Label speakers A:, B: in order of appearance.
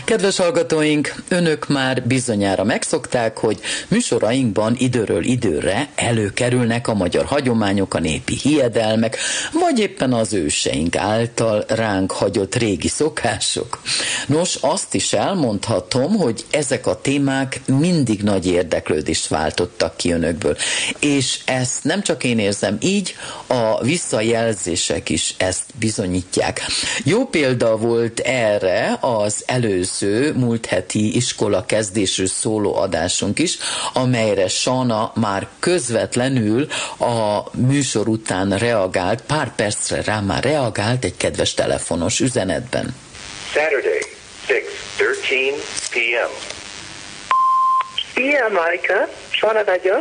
A: Kedves hallgatóink, önök már bizonyára megszokták, hogy műsorainkban időről időre előkerülnek a magyar hagyományok, a népi hiedelmek, vagy éppen az őseink által ránk hagyott régi szokások. Nos, azt is elmondhatom, hogy ezek a témák mindig nagy érdeklődést váltottak ki önökből. És ezt nem csak én érzem így, a visszajelzések is ezt bizonyítják. Jó példa volt erre az előző múlt heti iskola kezdésről szóló adásunk is, amelyre Sana már közvetlenül a műsor után reagált, pár percre rá már reagált egy kedves telefonos üzenetben.
B: Saturday, 6:13 p.m.
C: Szia, Marika, Sana vagyok.